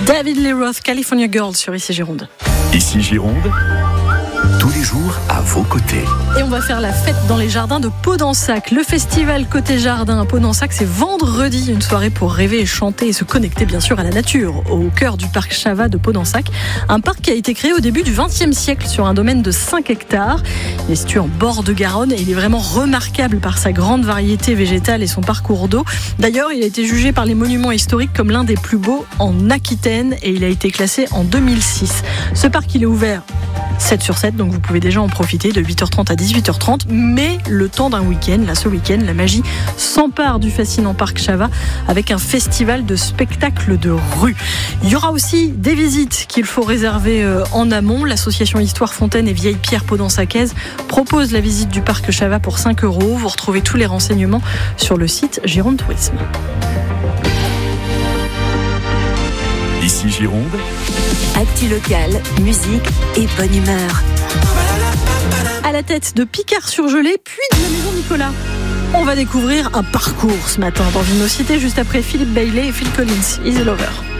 David Lee Roth, California Girls sur Ici Gironde. Ici Gironde, tous les jours à vos côtés. Et on va faire la fête dans les jardins de Pau-d'Ensac. Le festival Côté Jardin à Pau-d'Ensac, c'est vendredi, une soirée pour rêver et chanter et se connecter bien sûr à la nature, au cœur du parc Chavat de Pau-d'Ensac. Un parc qui a été créé au début du XXe siècle sur un domaine de 5 hectares. Il est situé en bord de Garonne et il est vraiment remarquable par sa grande variété végétale et son parcours d'eau. D'ailleurs, il a été jugé par les monuments historiques comme l'un des plus beaux en Aquitaine et il a été classé en 2006. Ce parc, il est ouvert 7 sur 7, donc vous pouvez déjà en profiter de 8h30 à 18h30, mais le temps d'un week-end, là ce week-end, la magie s'empare du fascinant parc Chavat avec un festival de spectacles de rue. Il y aura aussi des visites qu'il faut réserver en amont. L'association Histoire Fontaine et Vieille Pierre Pau-d'Ensacaise propose la visite du parc Chavat pour 5 €. Vous retrouvez tous les renseignements sur le site Gironde Tourisme. Ici Gironde, actu locale, musique et bonne humeur. À la tête de Picard surgelé, puis de la Maison Nicolas. On va découvrir un parcours ce matin dans une cité juste après Philippe Bailey et Phil Collins, Easy Lover.